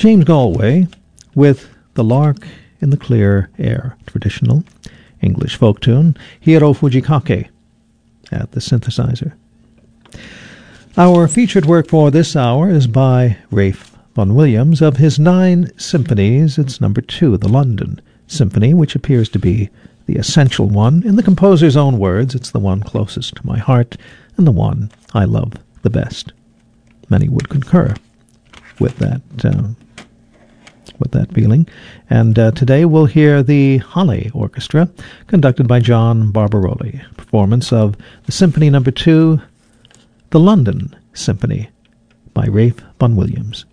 James Galway with The Lark in the Clear Air, traditional English folk tune. Hiro Fujikake at the synthesizer. Our featured work for this hour is by Ralph Vaughan Williams. Of his 9 symphonies, it's number 2, the London Symphony, which appears to be the essential one. In the composer's own words, it's the one closest to my heart and the one I love the best. Many would concur with that feeling. And today we'll hear the Halle Orchestra, conducted by John Barbaroli, performance of the Symphony Number 2, the London Symphony, by Ralph Vaughan Williams.